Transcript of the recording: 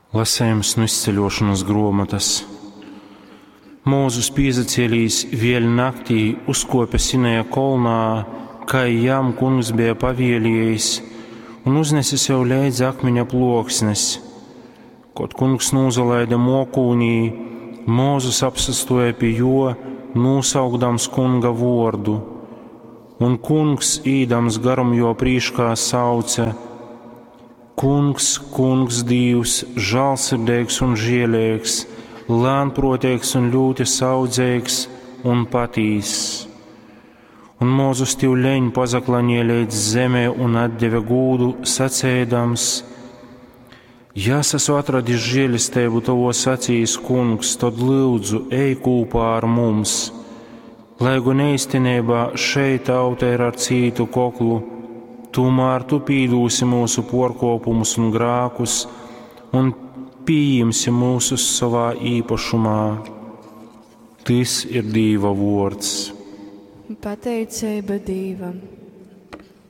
Lasējums no izceļošanas grāmatas. Mūzus pīzacēlīs vēl naktī uzkopa Sinaja kolnā, kā jām kungs bija pavēlējis, un uznesis jau līdz akmeņa ploksnes. Kod kungs nūzalaida mokūnī, Mūzus apsastoja pie jo, nosaukdams kunga vārdu, un kungs, īdams garum jo prīškā sauca: Kungs, kungs Dievs, žālsirdīgs un žielīgs, lēnprātīgs un ļoti saudzeigs un patīss. Un Mūzus tīv leņ pazaklaņie līdz zemē un atdeve gūdu, sacēdams: Ja es esmu atradis žēlisteibu tavos acīs, kungs, tad lūdzu, ej kopā ar mums. Lai gan īstenībā šeit tauta ir ar cītu koklu, tomēr tu pīdūsi mūsu porkopumus un grākus un pieņemsi mūsu savā īpašumā. Tas ir Dieva vārds. Pateicība Dievam.